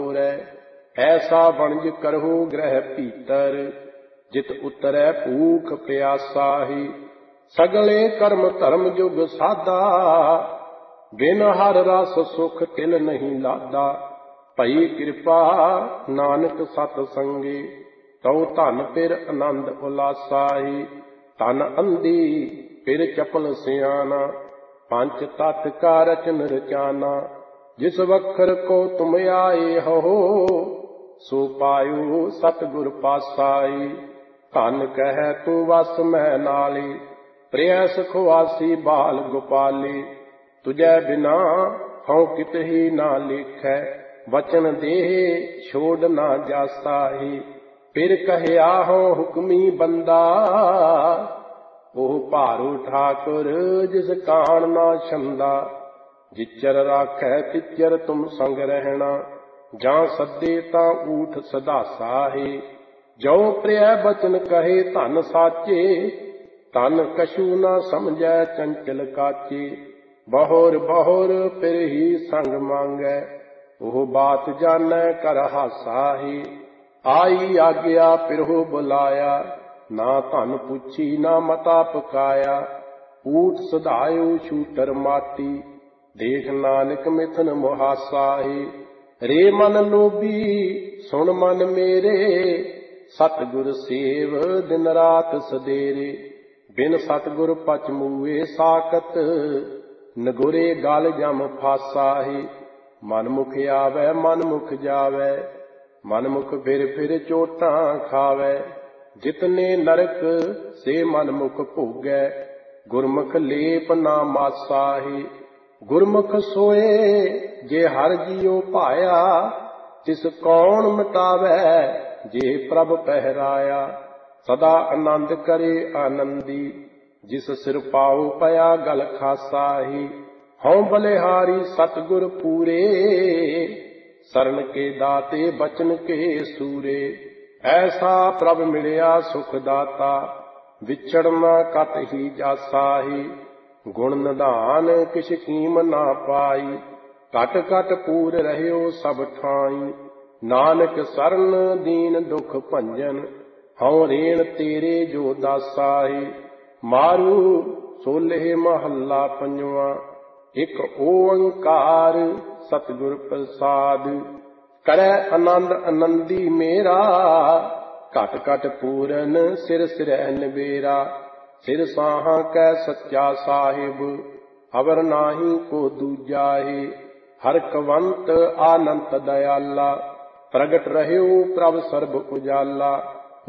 टटोरै। ऐसा वणज करहु ग्रह भीतर, जित उतरै भूख प्यासा ही। सगले कर्म धर्म जुग साधा, बिन हर रस सुख तिल नहीं लादा। भई कृपा नानक सत संगे, तौ धन फिर आनंद उलासा ही। धन अंधी फिर चपल सियाना, पंच तत् का रचन रचाना। जिस वखर को तुम आए हो, सो पायो सतगुर पासाई। धन कह तू वस मैं नाले, प्रियस खुआसी बाल गोपाले। तुझे बिना हूँ कित ही ना लेखै, वचन देह छोड़ ना जासा ही। फिर कहया हूँ हुक्मी बंदा, ओह भारू ठाकुर जिस कान ना छंदा। जिचर राखै तिचर तुम संग रहना, जां सदे तां ऊठ सदासा ही। जो प्रिय बचन कहे धन साचे, तन कछु न समझै चंचल काचे। बहुर बहुर फिर ही संग मांगै, ओह बात जानै कर हासा ही। आई आज्ञा फिर हो बुलाया, ना धन पूछी ना मता पकाया। ऊठ सधायो शूटर माटी, देख नानक मिथन मुहासा ही। रे मन लोभी सुन मन मेरे, सतगुर सेव दिन रात सदेरे। बिन सतगुर पच मूए साकत, नगुरे गल जम फासा ही। मन मुख आवे मन मुख जावे, मन मुख फिर चोटां खावे। जितने नरक से मन मुख भोगै, गुरमुख लेप ना मासा ही। गुरमुख सोए जे हर जियो पाया, तिस कौन मिटावै जे प्रभ पहराया। सदा आनंद करे आनंदी, जिस सिर पाओ पया गल खासा ही। हऊँ बलिहारी सतगुर पूरे, शरण के दाते बचन के सूरे। ऐसा प्रभ मिलिया सुख दाता, विछड़ना कत ही जासा ही। गुण निधान किछ कीम ना पाई, घट घट पूर रहयो सब ठाई। नानक सरन दीन दुख भंजन, हऊँ रेण तेरे जो दासा ही। मारू सोलह महला पंजवा, एक ओंकार सतगुर प्रसाद। करै आनंद आनंदी मेरा, घट घट पूरन सिर सिरह निबेरा। सिर साहा कै सच्चा साहिब, अवर नाही को दूजा ही। हरकवंत आनंत दयाला, प्रगट रहयो प्रभ सर्ब उजाला।